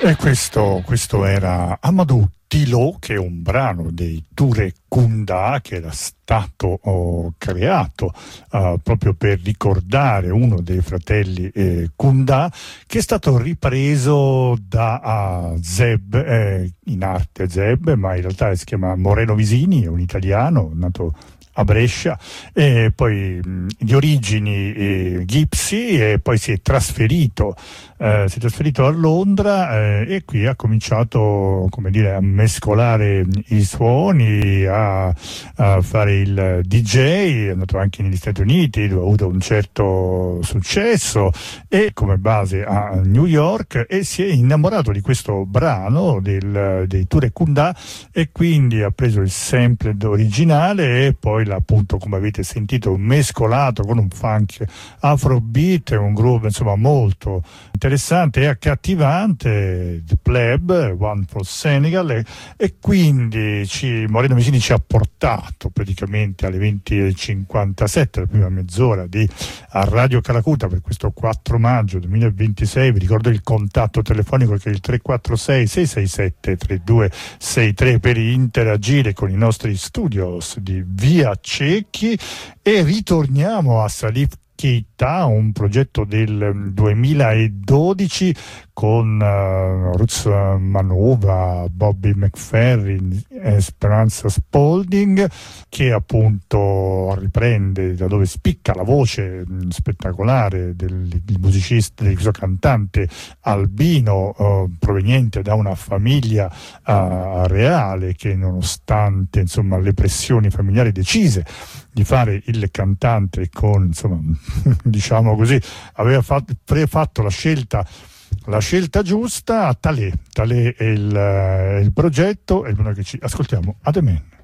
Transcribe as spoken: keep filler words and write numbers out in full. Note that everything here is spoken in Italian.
E questo, questo era Amadou Tilo, che è un brano dei Touré Kunda che era stato oh, creato uh, proprio per ricordare uno dei fratelli eh, Kunda, che è stato ripreso da uh, Zeb, eh, in arte Zeb, ma in realtà si chiama Moreno Visini, è un italiano nato a Brescia, e poi mh, di origini eh, Gypsy, e poi si è trasferito eh, si è trasferito a Londra eh, e qui ha cominciato, come dire, a mescolare i suoni, a, a fare il D J, è andato anche negli Stati Uniti dove ha avuto un certo successo, e come base a New York, e si è innamorato di questo brano del, dei Touré Kunda, e quindi ha preso il sample originale e poi l'ha, appunto, come avete sentito, mescolato con un funk afrobeat, un groove insomma molto interessante e accattivante, The Pleb, One for Senegal, e, e quindi ci, Moreno Visini ci ha portato praticamente alle venti e cinquantasette, la prima mezz'ora di a Radio Calacuta per questo quattro maggio duemilaventisei. Vi ricordo il contatto telefonico che è il tre quattro sei sei sei sette tre due sei tre per interagire con i nostri studios di Via Cecchi, e ritorniamo a Salif Keita, un progetto del duemiladodici con uh, Roots Manova, Bobby McFerrin e Speranza Spalding, che appunto riprende da dove spicca la voce mh, spettacolare del, del musicista, del cantante albino uh, proveniente da una famiglia uh, reale, che nonostante insomma le pressioni familiari decise di fare il cantante con, insomma, diciamo così, aveva fatto, prefatto la scelta la scelta giusta. Talè Talè è il, è il progetto, è il che ci ascoltiamo, Ademen.